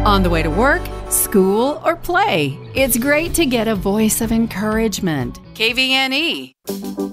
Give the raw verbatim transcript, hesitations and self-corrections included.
On the way to work, school, or play, it's great to get a voice of encouragement. K V N E.